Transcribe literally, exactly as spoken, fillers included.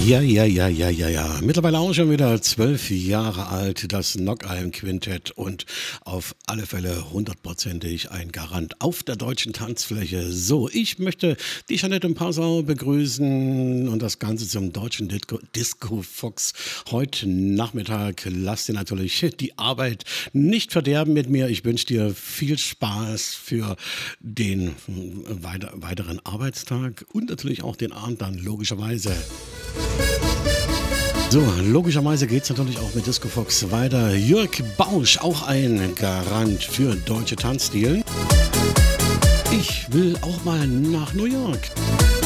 Ja, ja, ja, ja, ja, ja. Mittlerweile auch schon wieder zwölf Jahre alt, das Knockalm Quintett und auf alle Fälle hundertprozentig ein Garant auf der deutschen Tanzfläche. So, ich möchte die Jeanette und Passau begrüßen und das Ganze zum deutschen Disco, Disco Fox heute Nachmittag. Lass dir natürlich die Arbeit nicht verderben mit mir. Ich wünsche dir viel Spaß für den weiter, weiteren Arbeitstag und natürlich auch den Abend dann logischerweise. So, logischerweise geht es natürlich auch mit Disco Fox weiter. Jörg Bausch, auch ein Garant für deutsche Tanzstilen. Ich will auch mal nach New York.